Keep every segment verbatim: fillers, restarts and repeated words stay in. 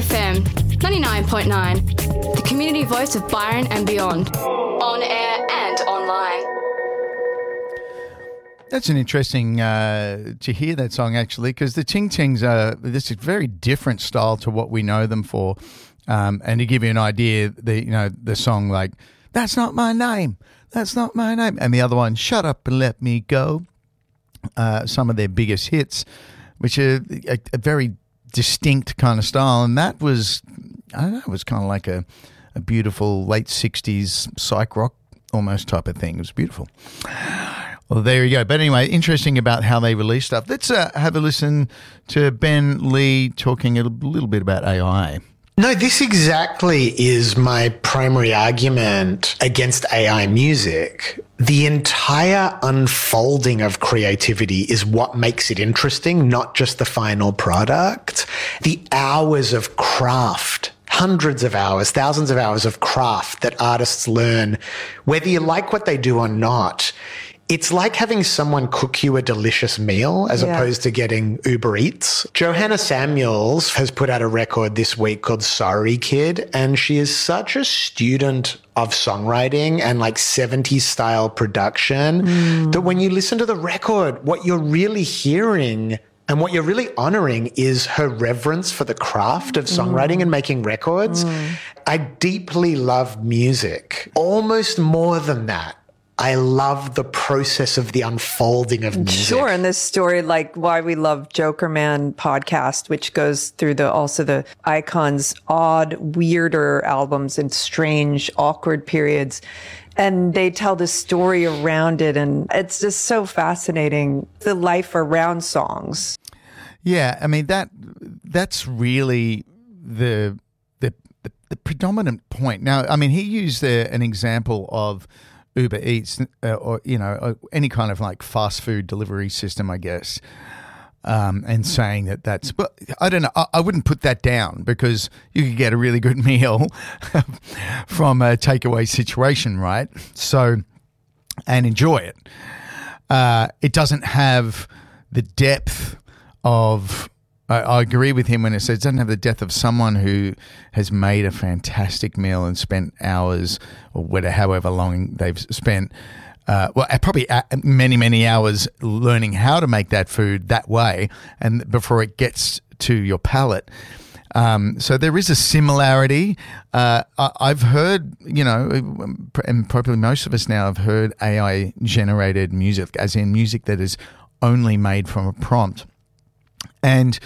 F M, ninety-nine point nine, the community voice of Byron and beyond, on air and online. That's an interesting uh, to hear that song, actually, because the Ting Tings are this is a very different style to what we know them for. Um, and to give you an idea, the you know the song like "That's Not My Name, That's Not My Name," and the other one "Shut Up and Let Me Go." Uh, some of their biggest hits, which are a, a very distinct kind of style, and that was I don't know, it was kind of like a, a beautiful late sixties psych rock almost type of thing. It was beautiful. Well, there you go. But anyway, interesting about how they release stuff. Let's uh, have a listen to Ben Lee talking a little bit about A I. No, this exactly is my primary argument against A I music. The entire unfolding of creativity is what makes it interesting, not just the final product. The hours of craft, hundreds of hours, thousands of hours of craft that artists learn, whether you like what they do or not. It's like having someone cook you a delicious meal as yeah. opposed to getting Uber Eats. Johanna Samuels has put out a record this week called Sorry Kid, and she is such a student of songwriting and like seventies style production mm. that when you listen to the record, what you're really hearing and what you're really honoring is her reverence for the craft of songwriting mm. and making records. Mm. I deeply love music, almost more than that. I love the process of the unfolding of music. Sure, and this story, like why we love Joker Man podcast, which goes through the also the Icons' odd, weirder albums and strange, awkward periods. And they tell the story around it, and it's just so fascinating, the life around songs. Yeah, I mean, that that's really the the, the, the predominant point. Now, I mean, he used uh, an example of Uber Eats uh, or, you know, uh, any kind of like fast food delivery system, I guess, um, and saying that that's, but I don't know, I, I wouldn't put that down because you could get a really good meal from a takeaway situation, right? So, and enjoy it. Uh, it doesn't have the depth of, I, I agree with him when it says it doesn't have the depth of someone who has made a fantastic meal and spent hours or whatever, however long they've spent, uh, well, probably many, many hours learning how to make that food that way and before it gets to your palate. Um, so there is a similarity. Uh, I, I've heard, you know, and probably most of us now have heard A I-generated music, as in music that is only made from a prompt. And,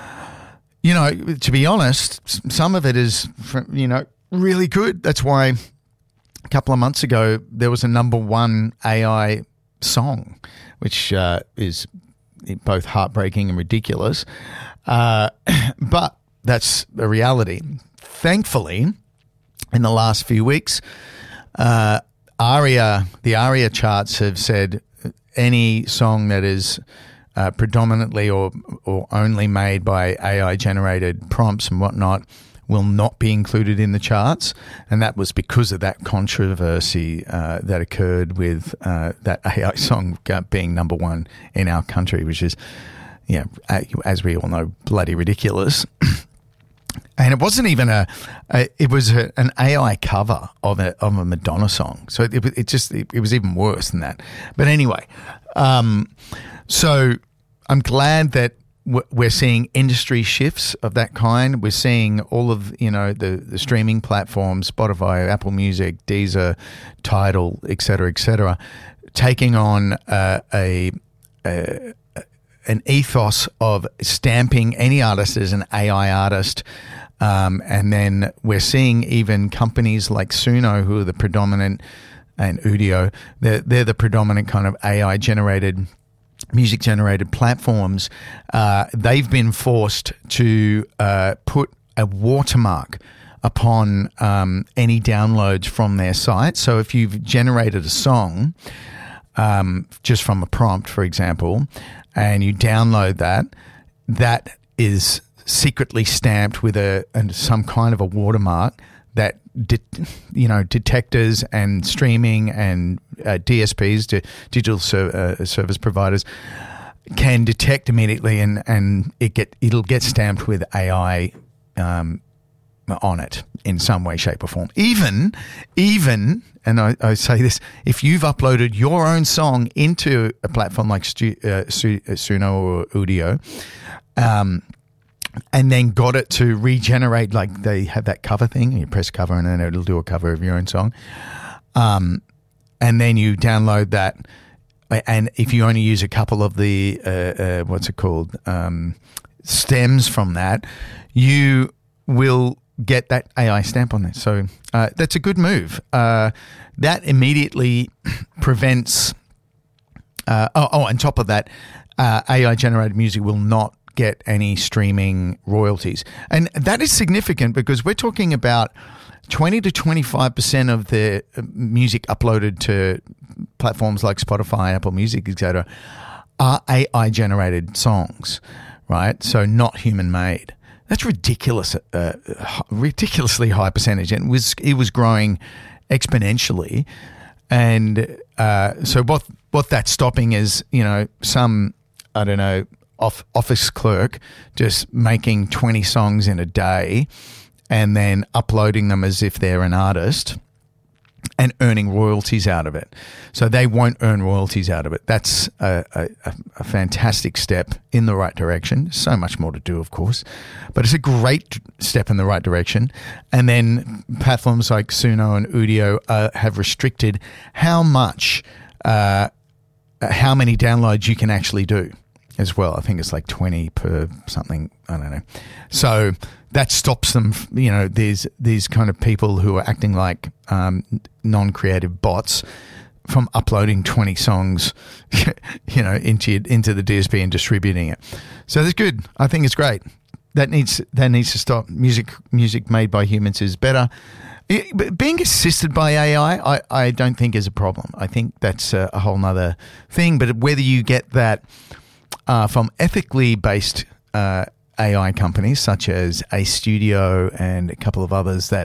you know, to be honest, some of it is, you know, really good. That's why a couple of months ago there was a number one A I song, which uh, is both heartbreaking and ridiculous. Uh, but that's a reality. Thankfully, in the last few weeks, uh, ARIA, the ARIA charts have said any song that is Uh, predominantly or or only made by A I-generated prompts and whatnot will not be included in the charts, and that was because of that controversy uh, that occurred with uh, that A I song being number one in our country, which is, yeah, as we all know, bloody ridiculous. And it wasn't even a, a it was a, an A I cover of a of a Madonna song, so it it just it, it was even worse than that. But anyway. Um, So I'm glad that we're seeing industry shifts of that kind. We're seeing all of, you know, the, the streaming platforms, Spotify, Apple Music, Deezer, Tidal, et cetera, et cetera, taking on uh, a, a an ethos of stamping any artist as an A I artist. Um, and then we're seeing even companies like Suno, who are the predominant, and Udio, they're, they're the predominant kind of A I-generated music-generated platforms. Uh, they've been forced to uh, put a watermark upon um, any downloads from their site. So if you've generated a song um, just from a prompt, for example, and you download that, that is secretly stamped with a, a some kind of a watermark that de- you know detectors and streaming and uh, D S Ps, di- digital ser- uh, service providers, can detect immediately, and, and it get it'll get stamped with A I um, on it in some way, shape, or form. Even, even, and I, I say this, if you've uploaded your own song into a platform like Stu, uh, Su, uh, Suno or Udio, um, and then got it to regenerate, like they have that cover thing, you press cover and then it'll do a cover of your own song. Um, and then you download that, and if you only use a couple of the, uh, uh, what's it called, um, stems from that, you will get that A I stamp on there. So uh, that's a good move. Uh, that immediately prevents, uh, oh, oh, on top of that, uh, A I-generated music will not get any streaming royalties. And that is significant because we're talking about twenty to twenty-five percent of the music uploaded to platforms like Spotify, Apple Music, et cetera, are A I-generated songs, right? So not human-made. That's ridiculous, uh, ridiculously high percentage. And it was, it was growing exponentially. And uh, so what what that's stopping is, you know, some, I don't know, off, office clerk just making twenty songs in a day and then uploading them as if they're an artist and earning royalties out of it. So they won't earn royalties out of it. That's a, a, a fantastic step in the right direction. So much more to do, of course, but it's a great step in the right direction. And then platforms like Suno and Udio uh, have restricted how much, uh, how many downloads you can actually do as well. I think it's like twenty per something. I don't know. So that stops them, you know, there's these kind of people who are acting like um, non-creative bots from uploading twenty songs, you know, into into the D S P and distributing it. So that's good. I think it's great. That needs that needs to stop. Music music made by humans is better. It, being assisted by A I, I, I don't think is a problem. I think that's a, a whole nother thing. But whether you get that uh, from ethically based uh, A I companies such as A Studio and a couple of others that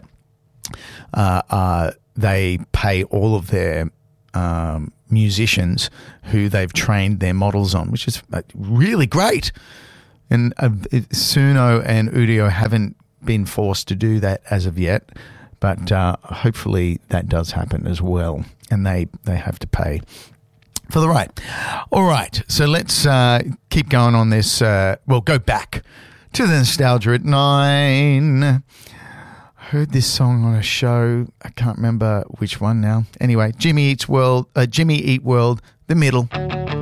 uh, uh, they pay all of their um, musicians who they've trained their models on, which is really great. And uh, Suno and Udio haven't been forced to do that as of yet, but uh, hopefully that does happen as well, and they, they have to pay for the right. All right, so let's uh, keep going on this. Uh, well, go back to the nostalgia at nine. I heard this song on a show. I can't remember which one now. Anyway, Jimmy Eats World, uh, Jimmy Eat World, The Middle.